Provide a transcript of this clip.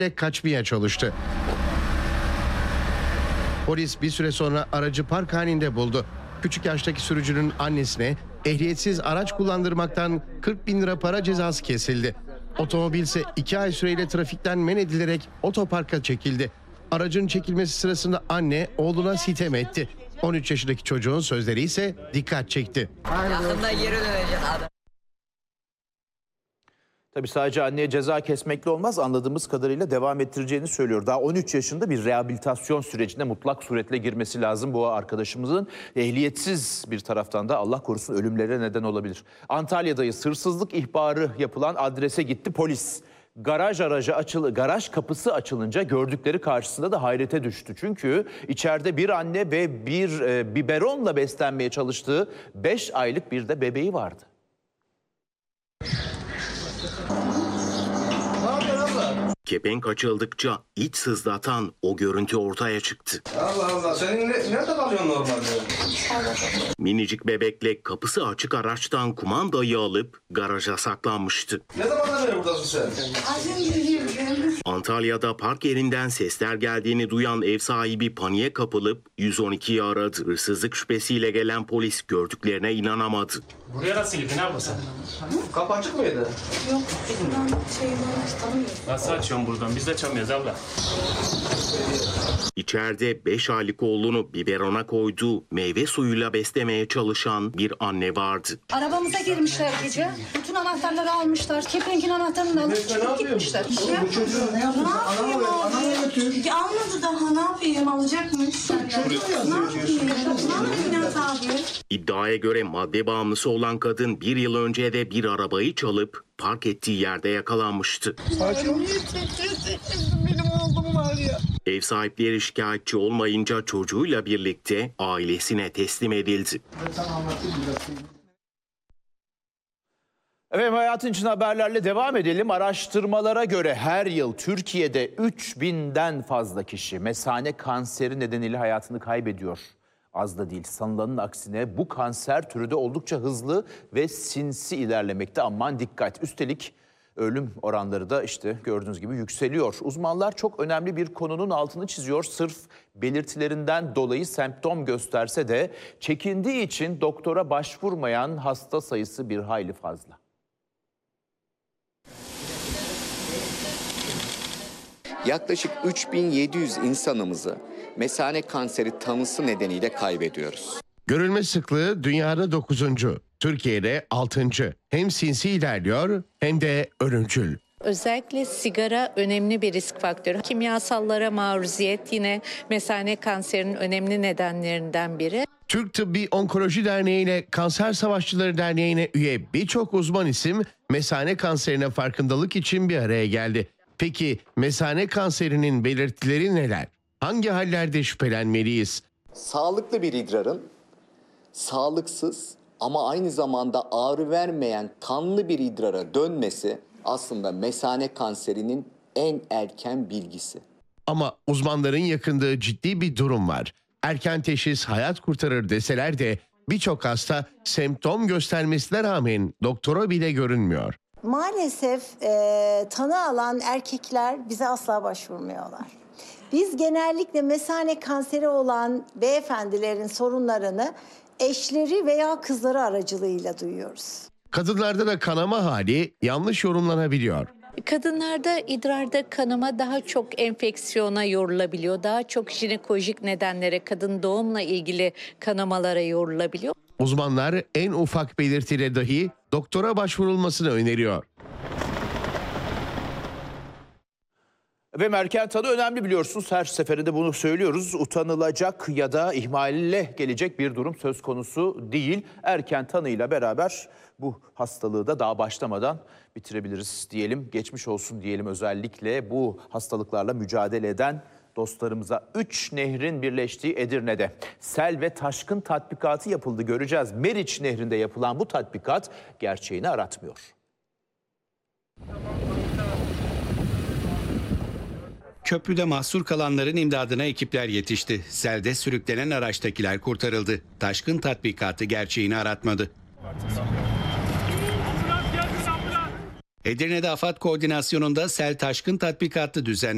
kaçmaya çalıştı. Polis bir süre sonra aracı park halinde buldu. Küçük yaştaki sürücünün annesine ehliyetsiz araç kullandırmaktan 40 bin lira para cezası kesildi. Otomobil ise 2 ay süreyle trafikten men edilerek otoparka çekildi. Aracın çekilmesi sırasında anne oğluna sitem etti. 13 yaşındaki çocuğun sözleri ise dikkat çekti. Yakında geri döneceğiz adam. Tabii sadece anneye ceza kesmekle olmaz, anladığımız kadarıyla devam ettireceğini söylüyor. Daha 13 yaşında bir rehabilitasyon sürecine mutlak suretle girmesi lazım bu arkadaşımızın. Ehliyetsiz bir taraftan da Allah korusun ölümlere neden olabilir. Antalya'dayız, hırsızlık ihbarı yapılan adrese gitti polis. Garaj kapısı açılınca gördükleri karşısında da hayrete düştü. Çünkü içeride bir anne ve bir biberonla beslenmeye çalıştığı 5 aylık bir de bebeği vardı. Kepenk açıldıkça iç sızlatan o görüntü ortaya çıktı. Allah Allah, senin nerede kalıyorsun normalde? Minicik bebekle kapısı açık araçtan kumandayı alıp garaja saklanmıştı. Ne zamandan beri buradasın sen? Antalya'da park yerinden sesler geldiğini duyan ev sahibi paniğe kapılıp 112'yi aradı. Hırsızlık şüphesiyle gelen polis gördüklerine inanamadı. Buraya nasıl girdin abla sen? Kapı açık mıydı? Yok, ben tanımıyorum. Nasıl açıyorsun buradan? Biz de açamıyoruz abla. İçeride 5 aylık oğlunu biberona koyduğu meyve suyuyla beslemeye çalışan bir anne vardı. Arabamıza girmişler gece. Bütün anahtarları almışlar. Kepenk'in anahtarını alıp çıkıp gitmişler. Ne yapayım abi? Almadı daha, ne yapayım? Alacakmış. Ne yapayım abi? İddiaya göre madde bağımlısı olan kadın bir yıl önce de bir arabayı çalıp park ettiği yerde yakalanmıştı. benim oğlum var ya. Ev sahipleri şikayetçi olmayınca çocuğuyla birlikte ailesine teslim edildi. Evet, hayatın için haberlerle devam edelim. Araştırmalara göre her yıl Türkiye'de 3000'den fazla kişi mesane kanseri nedeniyle hayatını kaybediyor. Az da değil, sanılanın aksine bu kanser türü de oldukça hızlı ve sinsi ilerlemekte. Aman dikkat. Üstelik ölüm oranları da işte gördüğünüz gibi yükseliyor. Uzmanlar çok önemli bir konunun altını çiziyor. Sırf belirtilerinden dolayı semptom gösterse de çekindiği için doktora başvurmayan hasta sayısı bir hayli fazla. Yaklaşık 3700 insanımızı mesane kanseri tanısı nedeniyle kaybediyoruz. Görülme sıklığı dünyada 9. Türkiye'de 6. Hem sinsi ilerliyor hem de ölümcül. Özellikle sigara önemli bir risk faktörü. Kimyasallara maruziyet yine mesane kanserinin önemli nedenlerinden biri. Türk Tıbbi Onkoloji Derneği ile Kanser Savaşçıları Derneği'ne üye birçok uzman isim mesane kanserine farkındalık için bir araya geldi. Peki mesane kanserinin belirtileri neler? Hangi hallerde şüphelenmeliyiz? Sağlıklı bir idrarın sağlıksız ama aynı zamanda ağrı vermeyen kanlı bir idrara dönmesi aslında mesane kanserinin en erken bilgisi. Ama uzmanların yakındığı ciddi bir durum var. Erken teşhis hayat kurtarır deseler de birçok hasta semptom göstermesine rağmen doktora bile görünmüyor. Maalesef tanı alan erkekler bize asla başvurmuyorlar. Biz genellikle mesane kanseri olan beyefendilerin sorunlarını eşleri veya kızları aracılığıyla duyuyoruz. Kadınlarda da kanama hali yanlış yorumlanabiliyor. Kadınlarda idrarda kanama daha çok enfeksiyona yorulabiliyor. Daha çok jinekolojik nedenlere, kadın doğumla ilgili kanamalara yorulabiliyor. Uzmanlar en ufak belirtiyle dahi doktora başvurulmasını öneriyor. Ve erken tanı önemli, biliyorsunuz. Her seferinde bunu söylüyoruz. Utanılacak ya da ihmalle gelecek bir durum söz konusu değil. Erken tanıyla beraber bu hastalığı da daha başlamadan bitirebiliriz diyelim. Geçmiş olsun diyelim özellikle bu hastalıklarla mücadele eden dostlarımıza. 3 nehrin birleştiği Edirne'de sel ve taşkın tatbikatı yapıldı, göreceğiz. Meriç Nehri'nde yapılan bu tatbikat gerçeğini aratmıyor. Köprüde mahsur kalanların imdadına ekipler yetişti. Selde sürüklenen araçtakiler kurtarıldı. Taşkın tatbikatı gerçeğini aratmadı. Edirne'de AFAD koordinasyonunda sel taşkın tatbikatı düzenlendi.